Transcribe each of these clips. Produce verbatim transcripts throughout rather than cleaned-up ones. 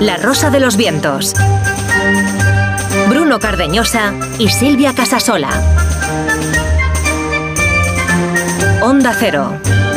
La Rosa de los Vientos. Bruno Cardeñosa y Silvia Casasola. Onda Cero.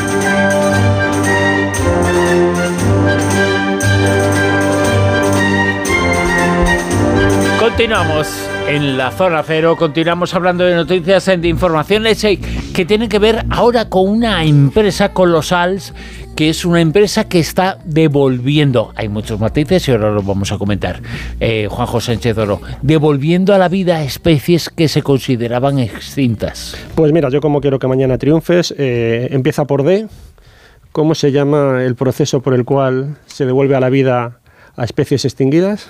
Continuamos en la Zona Cero, continuamos hablando de noticias, de informaciones que tienen que ver ahora con una empresa colosal, que es una empresa que está devolviendo, hay muchos matices y ahora los vamos a comentar, eh, Juanjo Sánchez Oro, devolviendo a la vida especies que se consideraban extintas. Pues mira, yo como quiero que mañana triunfes, eh, empieza por D. ¿Cómo se llama el proceso por el cual se devuelve a la vida a especies extinguidas?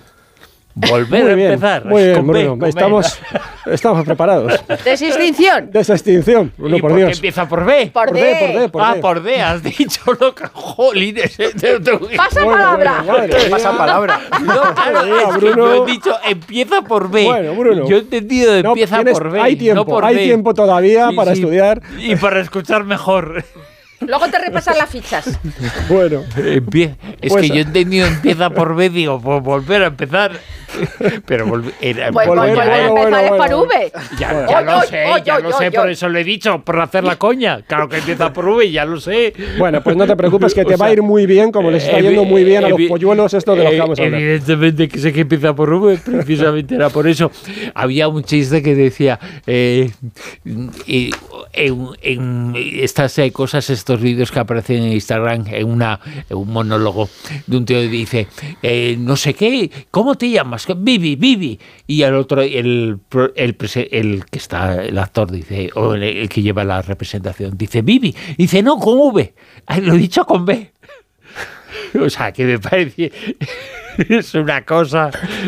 Volver muy a bien, empezar. Muy bien, Bruno. B, estamos, estamos preparados. ¿Desextinción? Desextinción. Bruno, ¿Y por por qué Dios. empieza por B? Por, Por D. D, por D, por ah, D. por D, has dicho, loca. Jolines. Pasa Bueno, palabra. bueno, madre mía. Pasa palabra. No, claro, Mira, es que Bruno. yo he dicho empieza por B. Bueno, Bruno. Yo he entendido de No, empieza tienes- por B. hay tiempo, no por hay B. tiempo todavía Sí, para sí, estudiar. y para escuchar mejor. Luego te repasan las fichas. Bueno, Empie- es Pues- que yo he entendido empieza por B, digo, pues volver a empezar. Pero volver, era, Pues Volver, volver a bueno, empezar bueno, es por bueno. V. ya, ya Oy, lo oy, sé, oy, ya oy, lo oy, sé, oy. por eso lo he dicho, por hacer la coña. Claro que empieza por V, ya lo sé. bueno, pues no te preocupes que te O sea, va a ir muy bien, como les está evi- yendo muy bien a los evi- polluelos estos de los que vamos a hablar. Evidentemente que sé que empieza por V, precisamente era por eso. Había un chiste que decía, eh, y- en, en estas eh, cosas, estos vídeos que aparecen en Instagram, en, una, en un monólogo de un tío que dice, eh, no sé qué, ¿cómo te llamas? Vivi, Vivi. Y el otro, el, pro- el, prese- el que está, el actor dice, o el, el que lleva la representación, dice Vivi. Dice, no, con V. Ay, lo he dicho con B. O sea, que me parece... es una cosa...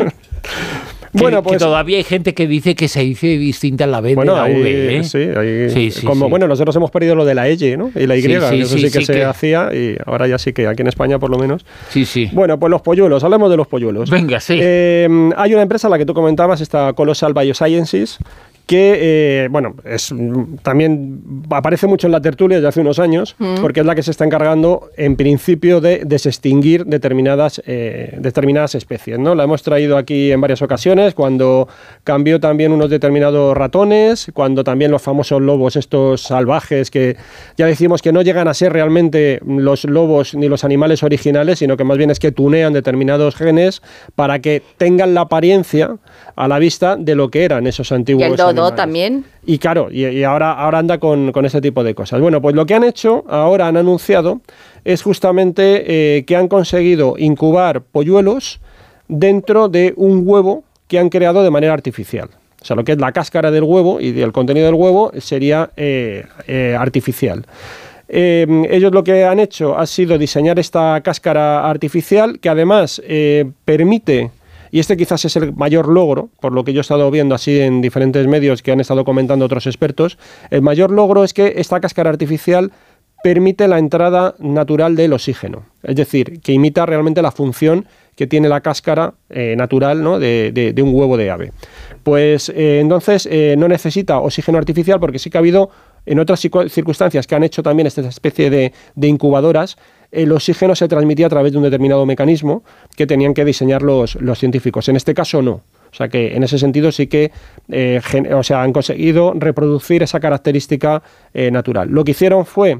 Que, Bueno, pues- que todavía hay gente que dice que se dice distinta la B Bueno, de la ahí, V, ¿eh? sí, ahí, Sí, sí, como, sí. bueno, nosotros hemos perdido lo de la Y, ¿no? Y la Y, Sí, sí, que eso sí, sí que sí se que- hacía y ahora ya sí que aquí en España por lo menos. Sí, sí. Bueno, pues los polluelos, hablemos de los polluelos. Venga, sí. Eh, hay una empresa, la que tú comentabas, esta Colossal Biosciences, que, eh, bueno, es, mm, también aparece mucho en la tertulia desde hace unos años, mm. porque es la que se está encargando, en principio, de desextinguir determinadas, eh, determinadas especies, ¿no? La hemos traído aquí en varias ocasiones, cuando cambió también unos determinados ratones, cuando también los famosos lobos estos salvajes, que ya decimos que no llegan a ser realmente los lobos ni los animales originales, sino que más bien es que tunean determinados genes para que tengan la apariencia a la vista de lo que eran esos antiguos Y el dodo animales. también. Y claro, y, y ahora, ahora anda con, con ese tipo de cosas. Bueno, pues lo que han hecho, ahora han anunciado, es justamente eh, que han conseguido incubar polluelos dentro de un huevo que han creado de manera artificial. O sea, lo que es la cáscara del huevo y el contenido del huevo sería eh, eh, artificial. Eh, ellos lo que han hecho ha sido diseñar esta cáscara artificial que además eh, permite... Y este quizás es el mayor logro, por lo que yo he estado viendo así en diferentes medios que han estado comentando otros expertos. El mayor logro es que esta cáscara artificial permite la entrada natural del oxígeno. Es decir, que imita realmente la función que tiene la cáscara eh, natural, ¿no? de, de, de un huevo de ave. Pues eh, entonces eh, no necesita oxígeno artificial, porque sí que ha habido en otras circunstancias que han hecho también esta especie de, de incubadoras. El oxígeno se transmitía a través de un determinado mecanismo que tenían que diseñar los, los científicos. En este caso no. O sea que en ese sentido sí que eh, gen, o sea, han conseguido reproducir esa característica eh, natural. Lo que hicieron fue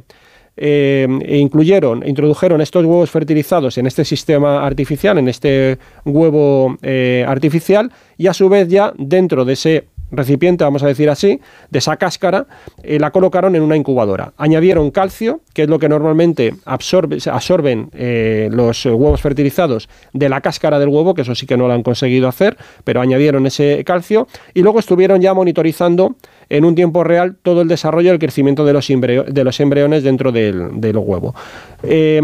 eh, incluyeron, introdujeron estos huevos fertilizados en este sistema artificial, en este huevo eh, artificial, y a su vez ya dentro de ese recipiente, vamos a decir así, de esa cáscara, eh, la colocaron en una incubadora. Añadieron calcio, que es lo que normalmente absorbe, absorben eh, los huevos fertilizados de la cáscara del huevo, que eso sí que no lo han conseguido hacer, pero añadieron ese calcio, y luego estuvieron ya monitorizando en un tiempo real todo el desarrollo y el crecimiento de los, embreo, de los embriones dentro del, del huevo. Eh,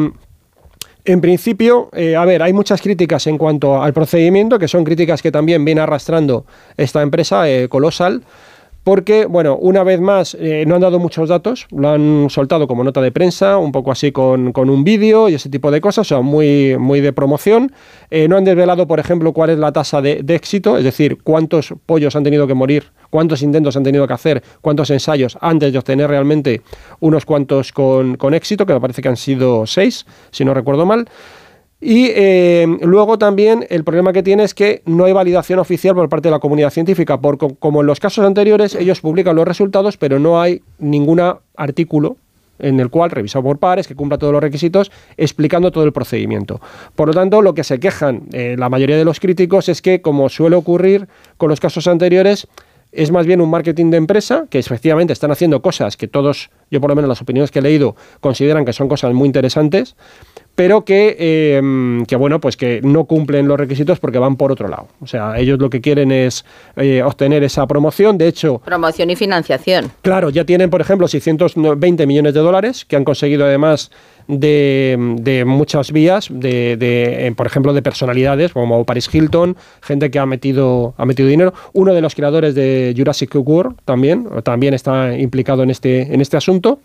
En principio, eh, a ver, hay muchas críticas en cuanto al procedimiento, que son críticas que también viene arrastrando esta empresa, eh, Colossal, porque, bueno, una vez más, eh, no han dado muchos datos, lo han soltado como nota de prensa, un poco así con, con un vídeo y ese tipo de cosas, o sea, muy, muy de promoción. Eh, no han desvelado, por ejemplo, cuál es la tasa de, de éxito, es decir, cuántos pollos han tenido que morir, cuántos intentos han tenido que hacer, cuántos ensayos antes de obtener realmente unos cuantos con, con éxito, que me parece que han sido seis, si no recuerdo mal. Y eh, luego también el problema que tiene es que no hay validación oficial por parte de la comunidad científica, porque como en los casos anteriores ellos publican los resultados, pero no hay ningún artículo en el cual, revisado por pares, que cumpla todos los requisitos, explicando todo el procedimiento. Por lo tanto, lo que se quejan eh, la mayoría de los críticos es que, como suele ocurrir con los casos anteriores, es más bien un marketing de empresa, que efectivamente están haciendo cosas que todos, yo por lo menos las opiniones que he leído, consideran que son cosas muy interesantes, pero que, eh, que bueno, pues que no cumplen los requisitos porque van por otro lado. O sea, ellos lo que quieren es eh, obtener esa promoción. De hecho... Promoción y financiación. Claro, ya tienen, por ejemplo, seiscientos veinte millones de dólares, que han conseguido además de, de muchas vías, de, de, eh, por ejemplo, de personalidades como Paris Hilton, gente que ha metido, ha metido dinero. Uno de los creadores de Jurassic World también, también está implicado en este, en este asunto.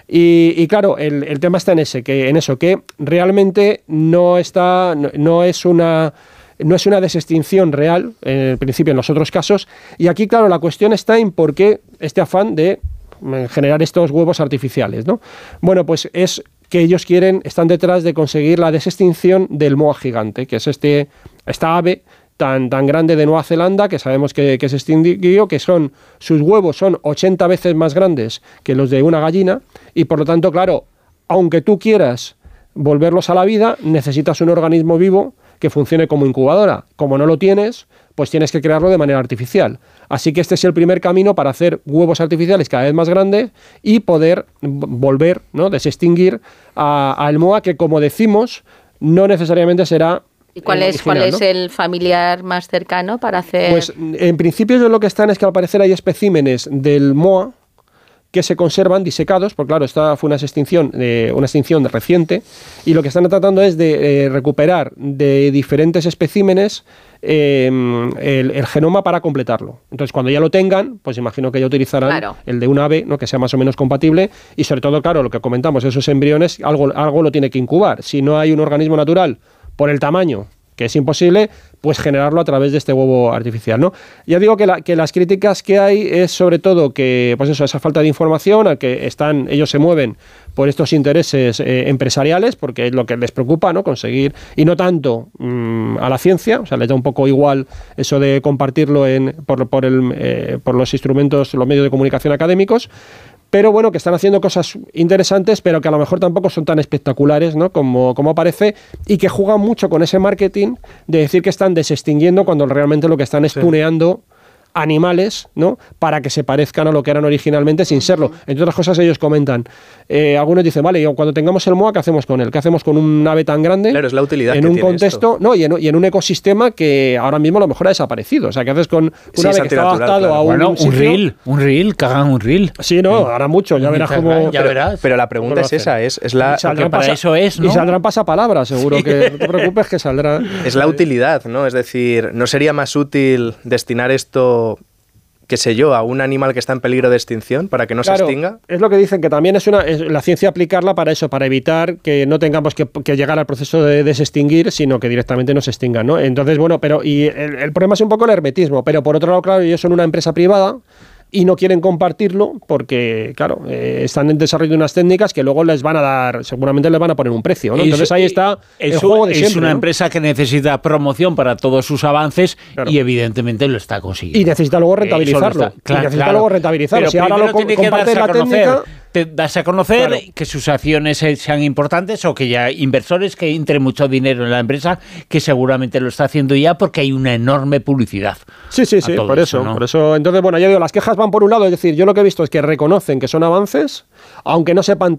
Y, y claro, el, el tema está en ese, que en eso, que realmente no está, no, no es una no es una desextinción real, en principio en los otros casos. Y aquí, claro, la cuestión está en por qué este afán de generar estos huevos artificiales, ¿no? Bueno, pues es que ellos quieren, están detrás de conseguir la desextinción del moa gigante, que es este esta ave Tan, tan grande de Nueva Zelanda, que sabemos que, que se extinguió, que son, sus huevos son ochenta veces más grandes que los de una gallina, y por lo tanto, claro, aunque tú quieras volverlos a la vida, necesitas un organismo vivo que funcione como incubadora. Como no lo tienes, pues tienes que crearlo de manera artificial. Así que este es el primer camino para hacer huevos artificiales cada vez más grandes y poder volver, ¿no?, desextinguir al moa, que, como decimos, no necesariamente será... ¿Y cuál es, original, cuál es ¿no? el familiar más cercano para hacer...? Pues en principio yo lo que están es que al parecer hay especímenes del moa que se conservan disecados, porque claro, esta fue una extinción, eh, una extinción reciente, y lo que están tratando es de eh, recuperar de diferentes especímenes eh, el, el genoma para completarlo. Entonces, cuando ya lo tengan, pues imagino que ya utilizarán claro. el de un ave, ¿no?, que sea más o menos compatible, y sobre todo, claro, lo que comentamos, esos embriones, algo, algo lo tiene que incubar. Si no hay un organismo natural por el tamaño, que es imposible, pues generarlo a través de este huevo artificial, ¿no? Ya digo que, la, que las críticas que hay es sobre todo que, pues eso, esa falta de información, a que están, ellos se mueven por estos intereses eh, empresariales, porque es lo que les preocupa, ¿no?, conseguir, y no tanto mmm, a la ciencia, o sea, les da un poco igual eso de compartirlo en, por, por, el, eh, por los instrumentos, los medios de comunicación académicos. Pero bueno, que están haciendo cosas interesantes, pero que a lo mejor tampoco son tan espectaculares, ¿no?, como, como parece, y que juegan mucho con ese marketing de decir que están desextinguiendo cuando realmente lo que están es tuneando animales, ¿no?, para que se parezcan a lo que eran originalmente sin serlo. Entre otras cosas, ellos comentan, eh, algunos dicen, vale, y cuando tengamos el moa, ¿qué hacemos con él? ¿Qué hacemos con un ave tan grande? Claro, es la utilidad en que un tiene contexto, esto. no, y en, y en un ecosistema que ahora mismo a lo mejor ha desaparecido. O sea, ¿qué haces con un sí, ave que está adaptado claro. a un bueno, un sitio? reel, un reel, que hagan un reel. Sí, no, ahora mucho, ya verás cómo... Ya verás. Pero la pregunta es esa, es, es la... Porque para pasa, eso es, ¿no? Y saldrán pasapalabras, seguro, sí. que no te preocupes que saldrá. Es la utilidad, ¿no? Es decir, ¿no sería más útil destinar esto, qué sé yo, a un animal que está en peligro de extinción para que no claro, se extinga? Es lo que dicen, que también es una es la ciencia aplicarla para eso, para evitar que no tengamos que, que llegar al proceso de desextinguir, sino que directamente no se extingan, ¿no? Entonces, bueno, pero y el, el problema es un poco el hermetismo, pero por otro lado, claro, ellos son una empresa privada y no quieren compartirlo porque, claro, eh, están en desarrollo de unas técnicas que luego les van a dar, seguramente les van a poner un precio, ¿no? Entonces ahí está el eso, juego de siempre. Es una ¿no? empresa que necesita promoción para todos sus avances, claro, y evidentemente lo está consiguiendo. Y necesita luego rentabilizarlo. Está, claro, y necesita claro. luego rentabilizarlo. Pero si ahora lo tiene compartes la técnica... Te das a conocer, claro, que sus acciones sean importantes, o que ya inversores que entre mucho dinero en la empresa, que seguramente lo está haciendo ya porque hay una enorme publicidad. Sí, sí, sí, por eso, eso ¿no? por eso. Entonces, bueno, ya digo, las quejas van por un lado, es decir, yo lo que he visto es que reconocen que son avances, aunque no sepan